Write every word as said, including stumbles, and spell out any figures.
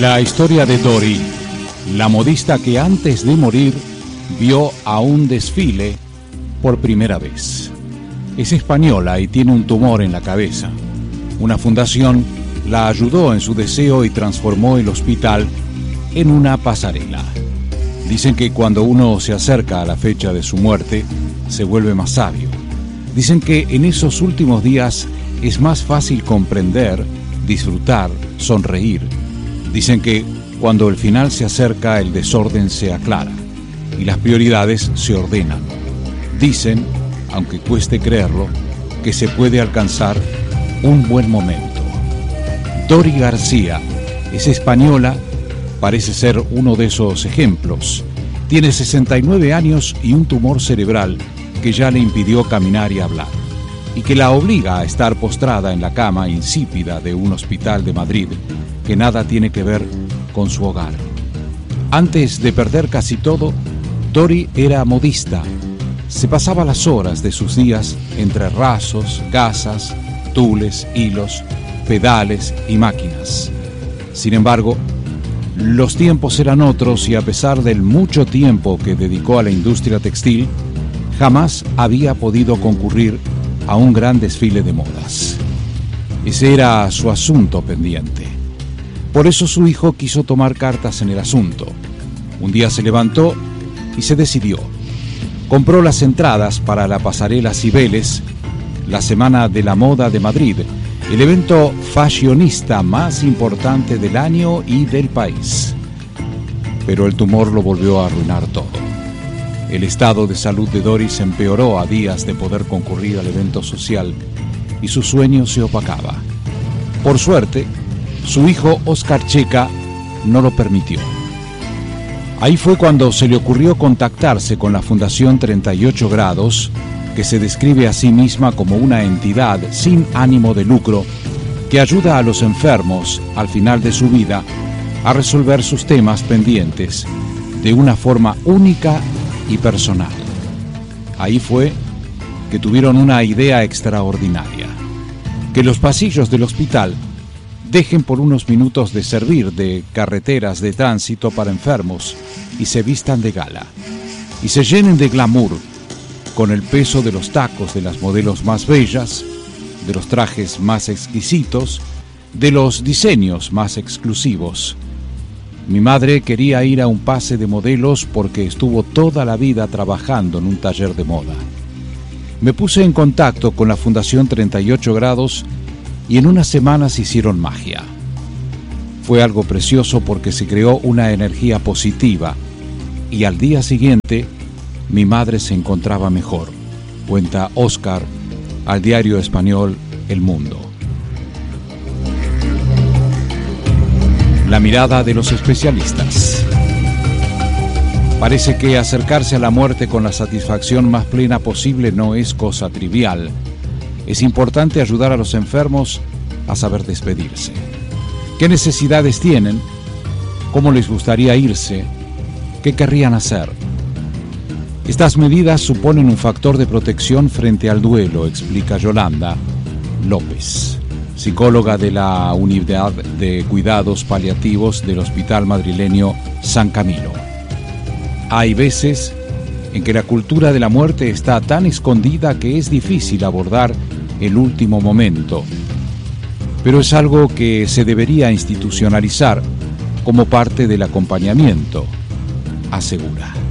La historia de Dori, la modista que antes de morir vio a un desfile por primera vez. Es española y tiene un tumor en la cabeza. Una fundación la ayudó en su deseo y transformó el hospital en una pasarela. Dicen que cuando uno se acerca a la fecha de su muerte, se vuelve más sabio. Dicen que en esos últimos días es más fácil comprender, disfrutar, sonreír. Dicen que cuando el final se acerca, el desorden se aclara y las prioridades se ordenan. Dicen, aunque cueste creerlo, que se puede alcanzar un buen momento. Dori García es española, parece ser uno de esos ejemplos. Tiene sesenta y nueve años y un tumor cerebral que ya le impidió caminar y hablar, y que la obliga a estar postrada en la cama insípida de un hospital de Madrid que nada tiene que ver con su hogar. Antes de perder casi todo, Dori era modista. Se pasaba las horas de sus días entre rasos, gasas, tules, hilos, pedales y máquinas. Sin embargo, los tiempos eran otros y a pesar del mucho tiempo que dedicó a la industria textil, jamás había podido concurrir a un gran desfile de modas. Ese era su asunto pendiente. Por eso su hijo quiso tomar cartas en el asunto. Un día se levantó y se decidió. Compró las entradas para la pasarela Cibeles, la Semana de la Moda de Madrid, el evento fashionista más importante del año y del país. Pero el tumor lo volvió a arruinar todo. El estado de salud de Dori se empeoró a días de poder concurrir al evento social y su sueño se opacaba. Por suerte, su hijo Oscar Checa no lo permitió. Ahí fue cuando se le ocurrió contactarse con la Fundación treinta y ocho grados, que se describe a sí misma como una entidad sin ánimo de lucro que ayuda a los enfermos al final de su vida a resolver sus temas pendientes de una forma única y personal. Ahí fue que tuvieron una idea extraordinaria: que los pasillos del hospital dejen por unos minutos de servir de carreteras de tránsito para enfermos y se vistan de gala y se llenen de glamour con el peso de los tacos de las modelos más bellas, de los trajes más exquisitos, de los diseños más exclusivos. Mi madre quería ir a un pase de modelos porque estuvo toda la vida trabajando en un taller de moda. Me puse en contacto con la Fundación treinta y ocho grados y en unas semanas hicieron magia. Fue algo precioso porque se creó una energía positiva y al día siguiente mi madre se encontraba mejor, cuenta Oscar al diario español El Mundo. La mirada de los especialistas. Parece que acercarse a la muerte con la satisfacción más plena posible no es cosa trivial. Es importante ayudar a los enfermos a saber despedirse. ¿Qué necesidades tienen? ¿Cómo les gustaría irse? ¿Qué querrían hacer? Estas medidas suponen un factor de protección frente al duelo, explica Yolanda López, psicóloga de la Unidad de Cuidados Paliativos del Hospital Madrileño San Camilo. Hay veces en que la cultura de la muerte está tan escondida que es difícil abordar el último momento, pero es algo que se debería institucionalizar como parte del acompañamiento, asegura.